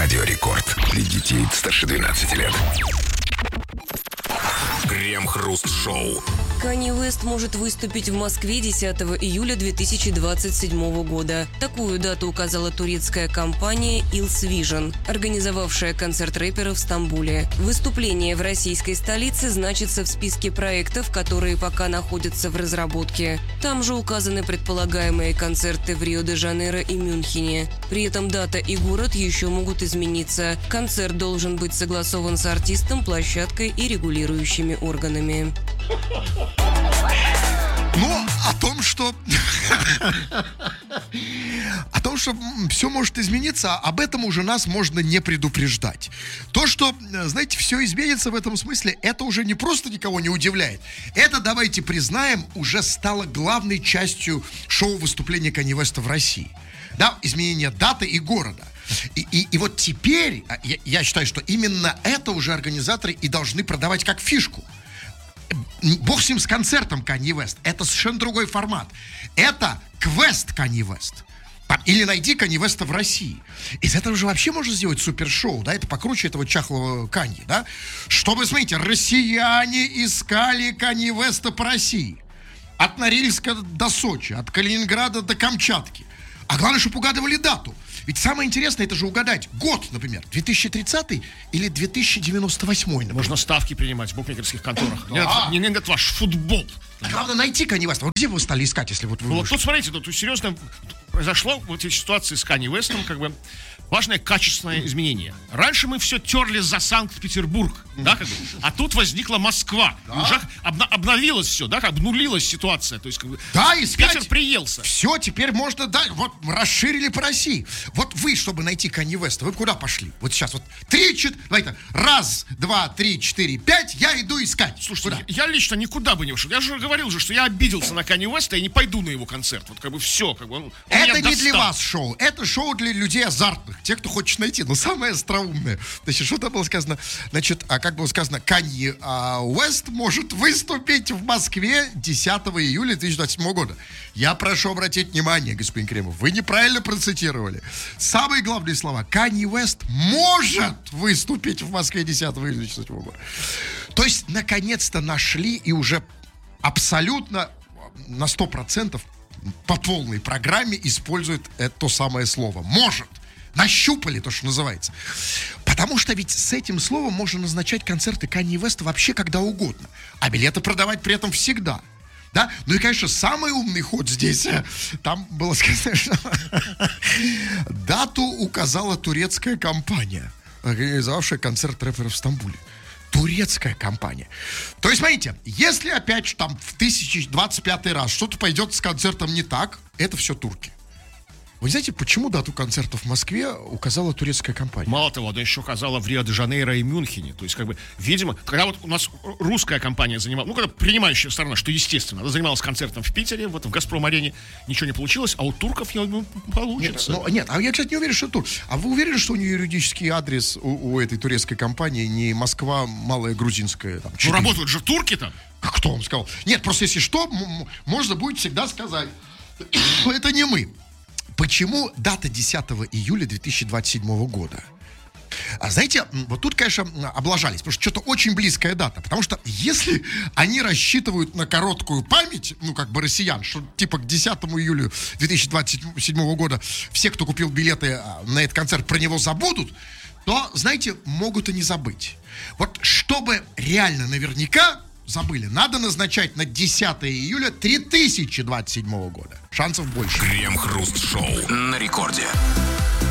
Радио Рекорд. Для детей старше 12 лет. Крем-хруст-шоу. Канье Уэст может выступить в Москве 10 июля 2027 года. Такую дату указала турецкая компания Ills Vision, организовавшая концерт рэпера в Стамбуле. Выступление в российской столице значится в списке проектов, которые пока находятся в разработке. Там же указаны предполагаемые концерты в Рио-де-Жанейро и Мюнхене. При этом дата и город еще могут измениться. Концерт должен быть согласован с артистом, площадкой и регулирующими органами. Но о том, что все может измениться, об этом уже нас можно не предупреждать. То, что, знаете, все изменится в этом смысле, это уже не просто никого не удивляет. Это, давайте признаем, уже стало главной частью шоу-выступления Канье Уэста в России. Да, изменение даты и города. И вот теперь, я считаю, что именно это уже организаторы и должны продавать как фишку. Бог с ним, с концертом Канье Уэст. Это совершенно другой формат. Это квест Канье Уэст. Или найди Канье Уэста в России. Из этого же вообще можно сделать супершоу, да, это покруче этого чахлого Канье, да. Чтобы, смотрите, россияне искали Канье Уэста по России. От Норильска до Сочи, от Калининграда до Камчатки. А главное, чтобы угадывали дату. Ведь самое интересное, это же угадать год, например, 2030 или 2098, например. Можно ставки принимать в букмекерских конторах. Да. Не этот ваш футбол. А главное найти Канье Уэста. Вот где вы стали искать, если вот вы... Вот тут, смотрите, тут серьезно произошло в этой ситуации с Канье Уэстом, как бы, важное качественное изменение. Раньше мы все терли за Санкт-Петербург, да, как бы, а тут возникла Москва. Да. И уже обновилось все, да, обнулилась ситуация. То есть, как бы, да, искать. Питер приелся. Все, теперь можно, да, вот расширили по России. Вот вы, чтобы найти Канье Уэста, вы куда пошли? Вот сейчас вот 3-4, давайте, 1, 2, 3, 4, 5, я иду искать. Слушайте, я лично никуда бы не ушел. Я же говорил же, что я обиделся на Канье Уэста и не пойду на его концерт. Вот как бы все, как бы он это не для вас шоу, это шоу для людей азартных, тех, кто хочет найти. Но самое остроумное, значит, что там было сказано? Значит, как было сказано, Канье Уэст может выступить в Москве 10 июля 2027 года. Я прошу обратить внимание, господин Кремов, вы неправильно процитировали. Самые главные слова. Канье Уэст может выступить в Москве 10 июля 2027 года. То есть, наконец-то нашли и уже абсолютно на 100% по полной программе используют то самое слово. Может. Нащупали то, что называется. Потому что ведь с этим словом можно назначать концерты Канье Уэста вообще когда угодно. А билеты продавать при этом всегда. Да? Ну и, конечно, самый умный ход здесь, там было сказано, что дату указала турецкая компания, организовавшая концерт рэпера в Стамбуле. Турецкая компания. То есть, смотрите, если опять там в 1025 раз что-то пойдет с концертом не так, это все турки. Вы знаете, почему дату концерта в Москве указала турецкая компания? Мало того, она еще указала в Рио-де-Жанейро и Мюнхене. То есть, как бы, видимо, когда вот у нас русская компания занималась, когда принимающая сторона, что естественно, она занималась концертом в Питере, вот в Газпром-арене, ничего не получилось, а у турков, я думаю, получится. Нет, а я, кстати, не уверен, что тур. А вы уверены, что у нее юридический адрес у этой турецкой компании не Москва, Малая Грузинская? Там, ну, работают же турки-то. Кто вам сказал? Нет, просто если что, можно будет всегда сказать. Это не мы. Почему дата 10 июля 2027 года? А знаете, вот тут, конечно, облажались, потому что что-то очень близкая дата. Потому что если они рассчитывают на короткую память, ну, как бы россиян, что типа к 10 июля 2027 года все, кто купил билеты на этот концерт, про него забудут, то, знаете, могут и не забыть. Вот чтобы реально наверняка забыли, надо назначать на 10 июля 2027 года. Шансов больше. Крем-хруст-шоу на рекорде.